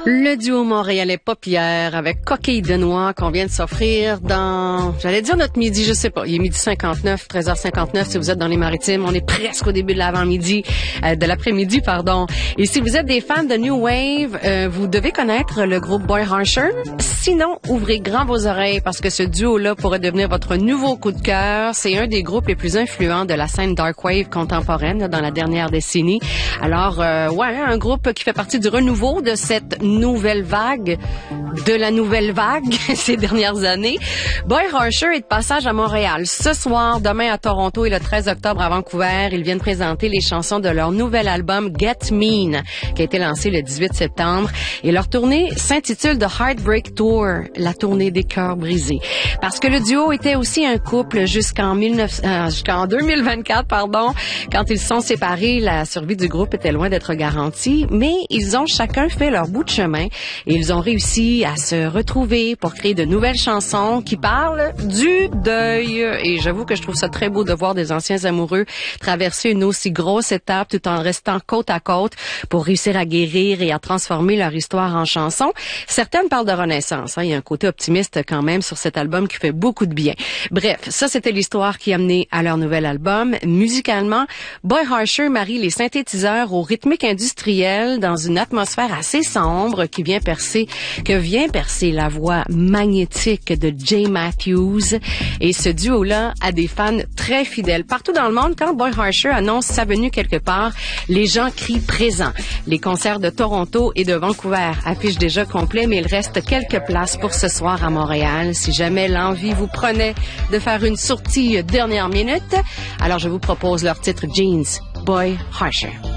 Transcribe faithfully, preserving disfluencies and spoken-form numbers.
Le duo montréalais Paupières avec Coquille de Noix qu'on vient de s'offrir dans, j'allais dire notre midi, je sais pas, il est midi cinquante-neuf, treize heures cinquante-neuf si vous êtes dans les Maritimes, on est presque au début de l'avant-midi, euh, de l'après-midi, pardon. Et si vous êtes des fans de New Wave, euh, vous devez connaître le groupe Boy Harsher. Sinon, ouvrez grand vos oreilles parce que ce duo-là pourrait devenir votre nouveau coup de cœur. C'est un des groupes les plus influents de la scène dark wave contemporaine là, dans la dernière décennie. Alors, euh, ouais, un groupe qui fait partie du renouveau de cette nouvelle vague, de la nouvelle vague ces dernières années. Boy Harsher est de passage à Montréal ce soir, demain à Toronto et le treize octobre à Vancouver. Ils viennent présenter les chansons de leur nouvel album Get Mean, qui a été lancé le dix-huit septembre. Et leur tournée s'intitule The Heartbreak Tour, la tournée des cœurs brisés. Parce que le duo était aussi un couple jusqu'en mille neuf cents, euh, jusqu'en deux mille vingt-quatre, pardon. Quand ils se sont séparés, la survie du groupe était loin d'être garantie, mais ils ont chacun fait leur bout de chemin et ils ont réussi à se retrouver pour créer de nouvelles chansons qui parlent du deuil. Et j'avoue que je trouve ça très beau de voir des anciens amoureux traverser une aussi grosse étape tout en restant côte à côte pour réussir à guérir et à transformer leur histoire en chansons. Certaines parlent de renaissance. Hein. Il y a un côté optimiste quand même sur cet album qui fait beaucoup de bien. Bref, ça c'était l'histoire qui a mené à leur nouvel album. Musicalement, Boy Harsher marie les synthétiseurs au rythmique industriel dans une atmosphère assez sombre qui vient percer, que vient percer la voix magnétique de Jay Matthews. Et ce duo-là a des fans très fidèles. Partout dans le monde, quand Boy Harsher annonce sa venue quelque part, les gens crient présent. Les concerts de Toronto et de Vancouver affichent déjà complet, mais il reste quelques places pour ce soir à Montréal. Si jamais l'envie vous prenait de faire une sortie dernière minute, alors je vous propose leur titre Jeans, Boy Harsher.